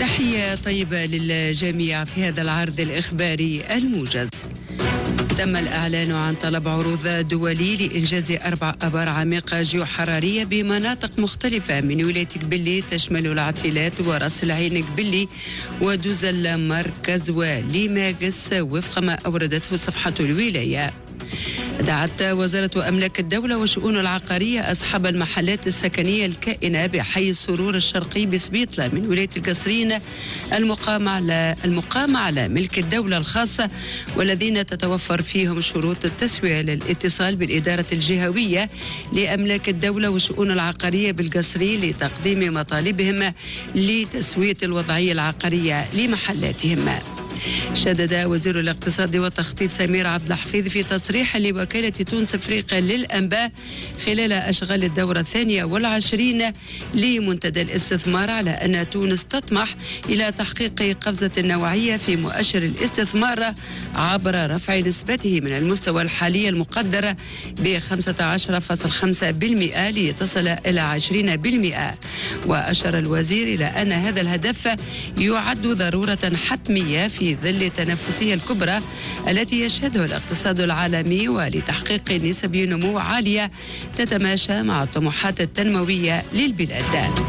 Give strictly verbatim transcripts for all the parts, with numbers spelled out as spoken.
تحية طيبة للجميع في هذا العرض الإخباري الموجز. تم الإعلان عن طلب عروض دولي لإنجاز أربع آبار عميقة جيوحرارية بمناطق مختلفة من ولاية قبلي تشمل العتيلات وراس العين قبلي ودوزل مركز وليماغس وفق ما أوردته صفحة الولاية. دعت وزارة أملاك الدولة وشؤون العقارية أصحاب المحلات السكنية الكائنة بحي السرور الشرقي بسبيطلة من ولاية القصرين المقام على المقام على ملك الدولة الخاصة والذين تتوفر فيهم شروط التسوية للاتصال بالإدارة الجهوية لأملاك الدولة وشؤون العقارية بالقصري لتقديم مطالبهم لتسوية الوضعية العقارية لمحلاتهم. شدد وزير الاقتصاد والتخطيط سمير عبد الحفيظ في تصريح لوكالة تونس افريقيا للأنباء خلال أشغال الدورة الثانية والعشرين لمنتدى الاستثمار على أن تونس تطمح إلى تحقيق قفزة نوعية في مؤشر الاستثمار عبر رفع نسبته من المستوى الحالي المقدر ب خمسة عشر فاصلة خمسة بالمئة لتصل إلى عشرين بالمئة. وأشار الوزير إلى أن هذا الهدف يعد ضرورة حتمية في ظل التنافسية الكبرى التي يشهدها الاقتصاد العالمي ولتحقيق نسب نمو عالية تتماشى مع الطموحات التنموية للبلاد.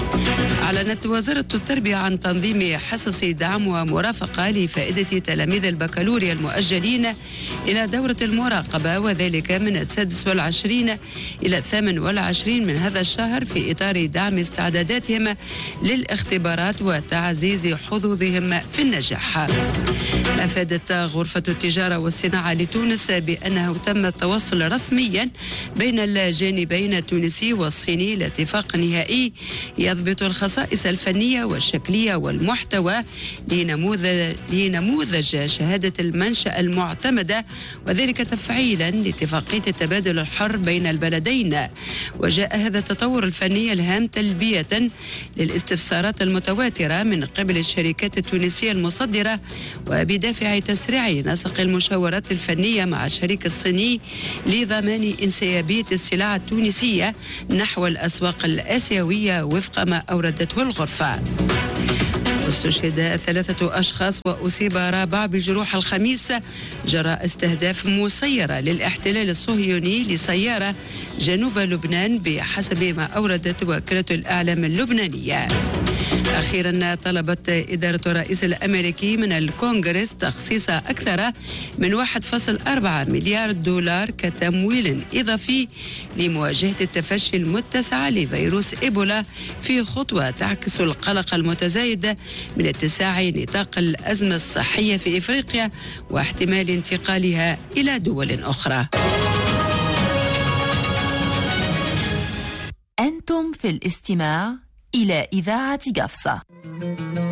أعلنت وزارة التربية عن تنظيم حصص دعم ومرافقة لفائدة تلاميذ البكالوريا المؤجلين إلى دورة المراقبة وذلك من السادس والعشرين إلى الثامن والعشرين من هذا الشهر في إطار دعم استعداداتهم للاختبارات وتعزيز حظوظهم في النجاح. أفادت غرفة التجارة والصناعة لتونس بأنه تم التوصل رسميا بين الجانبين التونسي والصيني لاتفاق نهائي يضبط الخصائص الفنية والشكلية والمحتوى لنموذج, لنموذج شهادة المنشأ المعتمدة وذلك تفعيلا لاتفاقية التبادل الحر بين البلدين. وجاء هذا التطور الفني الهام تلبية للاستفسارات المتواترة من قبل الشركات التونسية المصدرة وبدافع تسريع نسق المشاورات الفنية مع الشريك الصيني لضمان انسيابية السلع التونسية نحو الأسواق الآسيوية وفق ما أوردته الغرفة. استشهد ثلاثة أشخاص وأصيب رابع بجروح الخميس جراء استهداف مسيرة للاحتلال الصهيوني لسيارة جنوب لبنان بحسب ما أوردت وكالة الإعلام اللبنانية. أخيرا طلبت إدارة الرئيس الأمريكي من الكونغرس تخصيص أكثر من واحد فاصلة أربعة مليار دولار كتمويل إضافي لمواجهة التفشي المتسع لفيروس إيبولا في خطوة تعكس القلق المتزايد من اتساع نطاق الأزمة الصحية في إفريقيا واحتمال انتقالها إلى دول أخرى. أنتم في الاستماع إلى إذاعة قفصة.